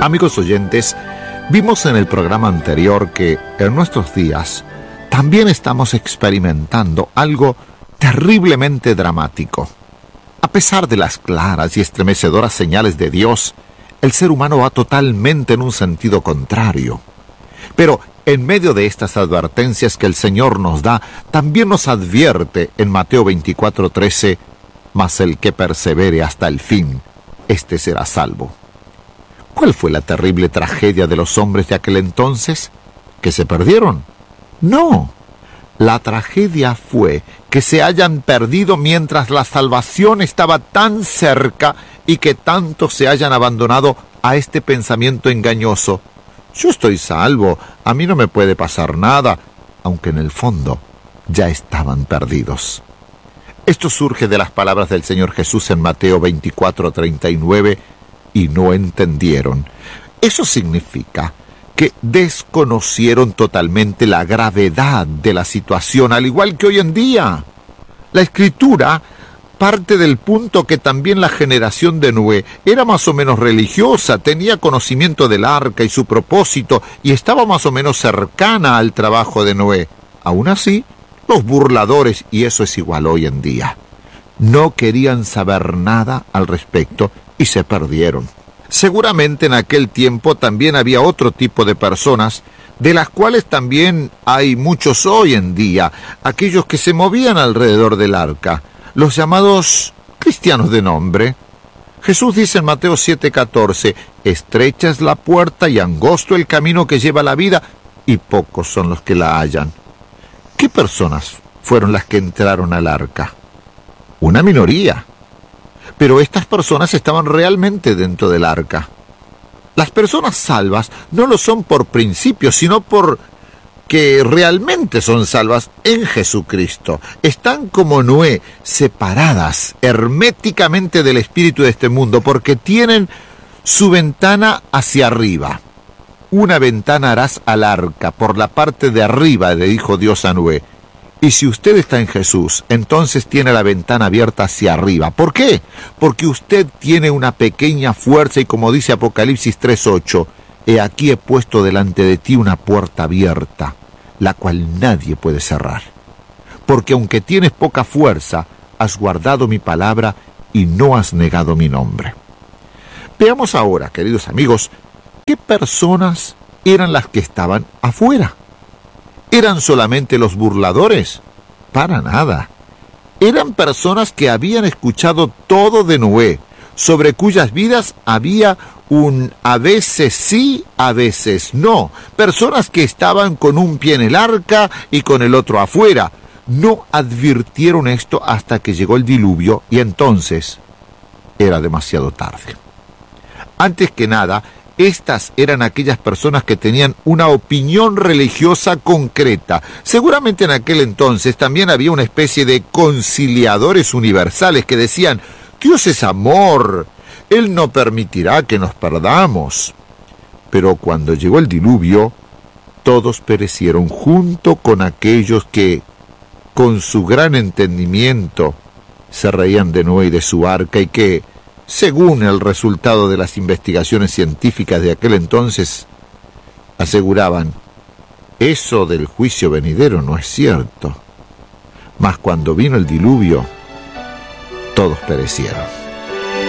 Amigos oyentes, vimos en el programa anterior que en nuestros días también estamos experimentando algo terriblemente dramático. A pesar de las claras y estremecedoras señales de Dios, el ser humano va totalmente en un sentido contrario. Pero en medio de estas advertencias que el Señor nos da, también nos advierte en Mateo 24:13, «Mas el que persevere hasta el fin, éste será salvo». ¿Cuál fue la terrible tragedia de los hombres de aquel entonces? ¿Que se perdieron? No. La tragedia fue que se hayan perdido mientras la salvación estaba tan cerca y que tantos se hayan abandonado a este pensamiento engañoso. Yo estoy salvo, a mí no me puede pasar nada, aunque en el fondo ya estaban perdidos. Esto surge de las palabras del Señor Jesús en Mateo 24:39, y no entendieron. Eso significa que desconocieron totalmente la gravedad de la situación, al igual que hoy en día. La Escritura parte del punto que también la generación de Noé era más o menos religiosa, tenía conocimiento del arca y su propósito, y estaba más o menos cercana al trabajo de Noé. Aún así, los burladores, y eso es igual hoy en día, no querían saber nada al respecto y se perdieron. Seguramente en aquel tiempo también había otro tipo de personas, de las cuales también hay muchos hoy en día, aquellos que se movían alrededor del arca, los llamados cristianos de nombre. Jesús dice en Mateo 7:14, «Estrecha es la puerta y angosto el camino que lleva a la vida, y pocos son los que la hallan». ¿Qué personas fueron las que entraron al arca? Una minoría. Pero estas personas estaban realmente dentro del arca. Las personas salvas no lo son por principio, sino porque realmente son salvas en Jesucristo. Están como Noé, separadas herméticamente del espíritu de este mundo, porque tienen su ventana hacia arriba. Una ventana harás al arca, por la parte de arriba, le dijo Dios a Noé. Y si usted está en Jesús, entonces tiene la ventana abierta hacia arriba. ¿Por qué? Porque usted tiene una pequeña fuerza y como dice Apocalipsis 3:8, «He aquí he puesto delante de ti una puerta abierta, la cual nadie puede cerrar. Porque aunque tienes poca fuerza, has guardado mi palabra y no has negado mi nombre». Veamos ahora, queridos amigos, ¿qué personas eran las que estaban afuera? ¿Eran solamente los burladores? Para nada. Eran personas que habían escuchado todo de Noé, sobre cuyas vidas había un a veces sí, a veces no. Personas que estaban con un pie en el arca y con el otro afuera. No advirtieron esto hasta que llegó el diluvio y entonces era demasiado tarde. Antes que nada, estas eran aquellas personas que tenían una opinión religiosa concreta. Seguramente en aquel entonces también había una especie de conciliadores universales que decían, Dios es amor, Él no permitirá que nos perdamos. Pero cuando llegó el diluvio, todos perecieron junto con aquellos que, con su gran entendimiento, se reían de Noé y de su arca y que, según el resultado de las investigaciones científicas de aquel entonces, aseguraban, eso del juicio venidero no es cierto. Mas cuando vino el diluvio, todos perecieron.